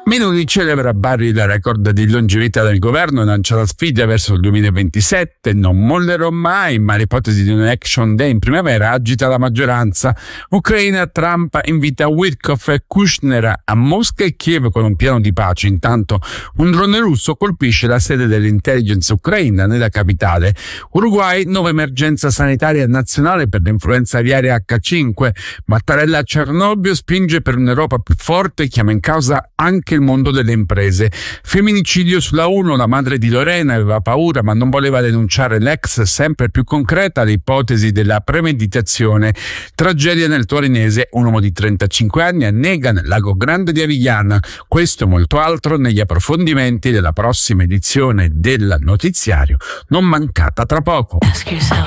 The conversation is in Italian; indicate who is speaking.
Speaker 1: Meloni celebra a Bari il record di longevità del governo e lancia la sfida verso il 2027. Non mollerò mai, ma l'ipotesi di un action day in primavera agita la maggioranza. Ucraina, Trump invita Witkoff e Kushner a Mosca e Kiev con un piano di pace. Intanto un drone russo colpisce la sede dell'intelligence ucraina nella capitale. Uruguay, nuova emergenza sanitaria nazionale per l'influenza aviaria H5. Mattarella a Cernobbio spinge per un'Europa più forte e chiama in causa anche il mondo delle imprese. Femminicidio sulla 1, la madre di Lorena aveva paura ma non voleva denunciare l'ex, sempre più concreta l'ipotesi della premeditazione. Tragedia nel torinese, un uomo di 35 anni annega nel lago Grande di Avigliana. Questo e molto altro negli approfondimenti della prossima edizione del notiziario, non mancata tra poco.